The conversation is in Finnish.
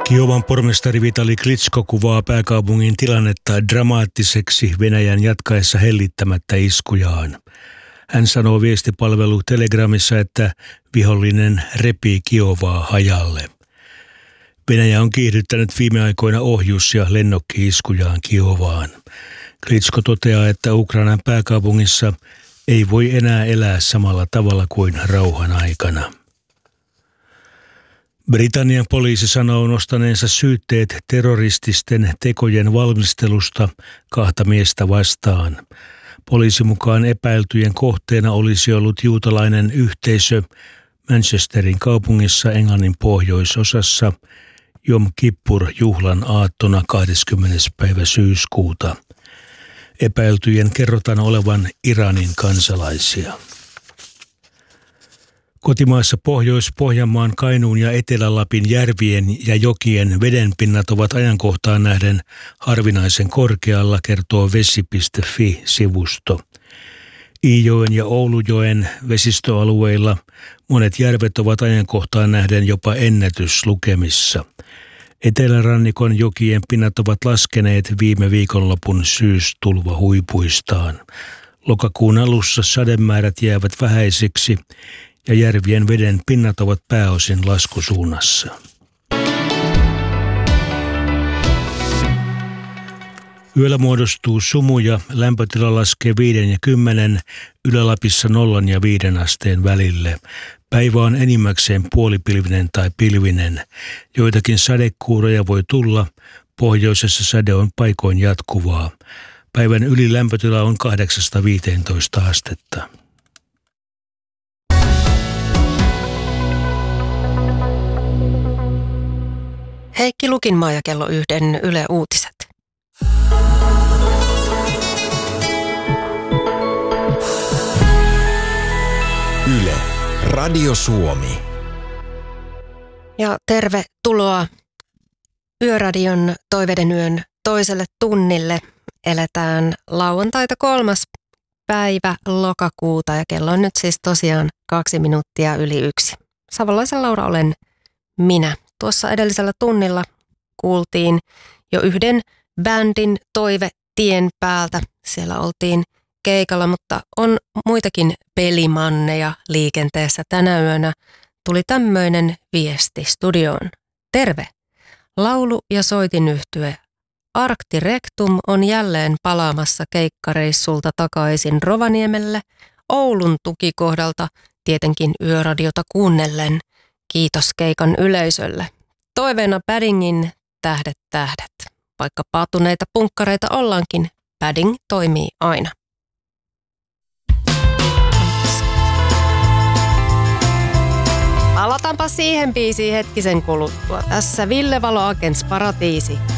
Kiovan pormestari Vitali Klitschko kuvaa pääkaupungin tilannetta dramaattiseksi Venäjän jatkaessa hellittämättä iskujaan. Hän sanoo viestipalvelu Telegramissa, että vihollinen repii Kiovaa hajalle. Venäjä on kiihdyttänyt viime aikoina ohjus- ja lennokki-iskujaan Kiovaan. Klitschko toteaa, että Ukrainan pääkaupungissa ei voi enää elää samalla tavalla kuin rauhan aikana. Britannian poliisi sanoo nostaneensa syytteet terrorististen tekojen valmistelusta 2 miestä vastaan. Poliisin mukaan epäiltyjen kohteena olisi ollut juutalainen yhteisö Manchesterin kaupungissa Englannin pohjoisosassa Jom Kippur-juhlan aattona 20. päivä syyskuuta. Epäiltyjen kerrotaan olevan Iranin kansalaisia. Kotimaassa Pohjois-Pohjanmaan, Kainuun ja Etelä-Lapin järvien ja jokien vedenpinnat ovat ajankohtaan nähden harvinaisen korkealla, kertoo vesi.fi-sivusto. Iijoen ja Oulujoen vesistöalueilla monet järvet ovat ajankohtaan nähden jopa ennätyslukemissa. Etelärannikon jokien pinnat ovat laskeneet viime viikonlopun syystulvahuipuistaan. Lokakuun alussa sademäärät jäävät vähäisiksi ja järvien veden pinnat ovat pääosin laskusuunnassa. Yöllä muodostuu sumuja, lämpötila laskee 5 ja 10, Ylä-Lapissa 0 ja 5 asteen välille. Päivä on enimmäkseen puolipilvinen tai pilvinen. Joitakin sadekuuroja voi tulla, pohjoisessa sade on paikoin jatkuvaa. Päivän ylilämpötila on 8-15 astetta. Heikki Lukinmaa ja kello 1 Yle Uutiset. Yle, Radio Suomi. Ja tervetuloa Yöradion Toiveiden yön toiselle tunnille. Eletään lauantaita 3. päivä lokakuuta ja kello on nyt siis tosiaan 2 minuuttia yli 1. Savolaisen Laura olen minä. Tuossa edellisellä tunnilla kuultiin jo yhden bändin Toive tien päältä. Siellä oltiin keikalla, mutta on muitakin pelimanneja liikenteessä. Tänä yönä tuli tämmöinen viesti studioon. Terve! Laulu- ja soitinyhtye Arkti Rectum on jälleen palaamassa keikkareissulta takaisin Rovaniemelle Oulun tukikohdalta, tietenkin Yöradiota kuunnellen. Kiitos keikan yleisölle. Toiveena Paddingin Tähdet tähdet. Vaikka paatuneita punkkareita ollaankin, Padding toimii aina. Palataanpa siihen biisiin hetkisen kuluttua. Tässä Ville Valo Agents Paratiisi.